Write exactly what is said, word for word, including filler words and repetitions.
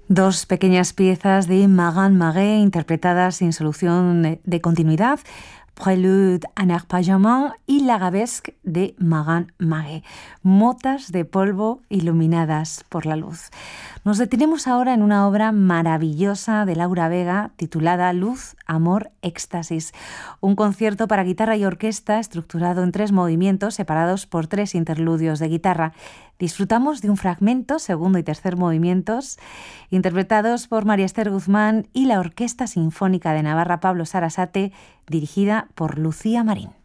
Dos pequeñas piezas de Marin Marais interpretadas sin solución de continuidad, Prélude en arpeggiament y l'Arabesque de Marin Marais, motas de polvo iluminadas por la luz. Nos detenemos ahora en una obra maravillosa de Laura Vega titulada Luz, Amor, Éxtasis, un concierto para guitarra y orquesta estructurado en tres movimientos separados por tres interludios de guitarra. Disfrutamos de un fragmento, segundo y tercer movimientos, interpretados por María Esther Guzmán y la Orquesta Sinfónica de Navarra Pablo Sarasate, dirigida por Lucía Marín.